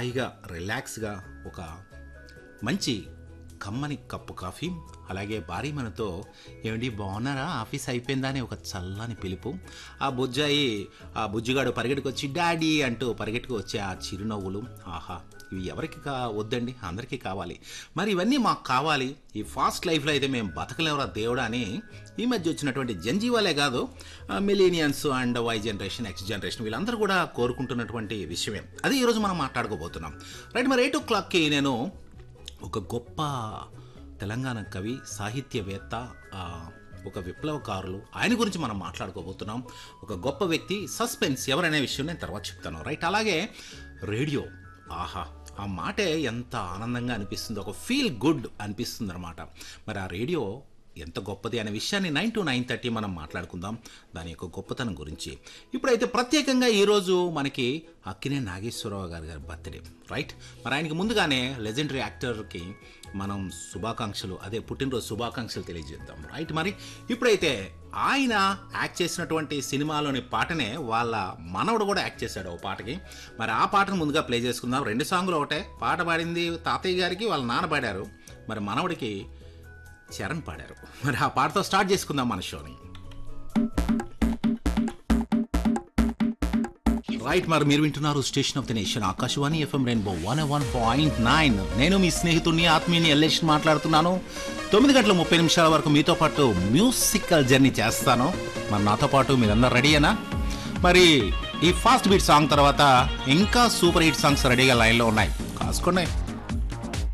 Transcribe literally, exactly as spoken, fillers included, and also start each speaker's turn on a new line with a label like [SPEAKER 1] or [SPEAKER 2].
[SPEAKER 1] హాయిగా రిలాక్స్గా ఒక మంచి కమ్మని కప్పు కాఫీ, అలాగే భార్యమనతో ఏమండి బాగున్నారా, ఆఫీస్ అయిపోయిందా అని ఒక చల్లని పిలుపు, ఆ బుజ్జాయి ఆ బుజ్జిగాడు పరిగెట్టుకు వచ్చి డాడీ అంటూ పరిగెట్టుకు వచ్చే ఆ చిరునవ్వులు, ఆహా ఇవి ఎవరికి కా వద్దండి, అందరికీ కావాలి. మరి ఇవన్నీ మాకు కావాలి. ఈ ఫాస్ట్ లైఫ్లో అయితే మేము బతకలేవరా దేవుడా అని ఈ మధ్య వచ్చినటువంటి జంజీవాలే కాదు, millennia and why generation, X generation వీళ్ళందరూ కూడా కోరుకుంటున్నటువంటి విషయమే. అది ఈరోజు మనం మాట్లాడుకోబోతున్నాం. రైట్, మరి ఎయిట్ ఓ క్లాక్కి నేను ఒక గొప్ప తెలంగాణ కవి, సాహిత్యవేత్త, ఒక విప్లవకారులు, ఆయన గురించి మనం మాట్లాడుకోబోతున్నాం. ఒక గొప్ప వ్యక్తి, సస్పెన్స్ ఎవరనే విషయం నేను తర్వాత చెప్తాను. రైట్, అలాగే రేడియో, ఆహా ఆ మాటే ఎంత ఆనందంగా అనిపిస్తుంది, ఒక ఫీల్ గుడ్ అనిపిస్తుంది అనమాట. మరి ఆ రేడియో ఎంత గొప్పది అనే విషయాన్ని నైన్ టు నైన్ థర్టీ మనం మాట్లాడుకుందాం, దాని యొక్క గొప్పతనం గురించి. ఇప్పుడైతే ప్రత్యేకంగా ఈరోజు మనకి అక్కినేని నాగేశ్వరరావు గారి గారి బర్త్డే. రైట్, మరి ఆయనకి ముందుగానే లెజెండరీ యాక్టర్కి మనం శుభాకాంక్షలు, అదే పుట్టినరోజు శుభాకాంక్షలు తెలియజేద్దాం. రైట్, మరి ఇప్పుడైతే ఆయన యాక్ట్ చేసినటువంటి సినిమాలోని పాటనే వాళ్ళ మనవడు కూడా యాక్ట్ చేశాడు ఓ పాటకి. మరి ఆ పాటను ముందుగా ప్లే చేసుకుందాం. రెండు సాంగులు ఒకటే, పాట పాడింది తాతయ్య గారికి వాళ్ళ నాన్న పాడారు, మరి మనవడికి చరణ్ పాడారు. మరి ఆ పాటతో స్టార్ట్ చేసుకుందాం మన షోని. రైట్, మరి మీరు వింటున్నారు station of the nation Akashvani FM rainbow one one point nine. నేను మీ స్నేహితుడిని ఆత్మీయుని ఎల్లేష్ మాట్లాడుతున్నాను. తొమ్మిది గంటల ముప్పై నిమిషాల వరకు మీతో పాటు మ్యూజికల్ జర్నీ చేస్తాను. మరి నాతో పాటు మీరందరూ రెడీయేనా? మరి ఈ ఫాస్ట్ బీట్ సాంగ్ తర్వాత ఇంకా సూపర్ హిట్ సాంగ్స్ రెడీగా లైన్లో ఉన్నాయి, కాసుకోండి.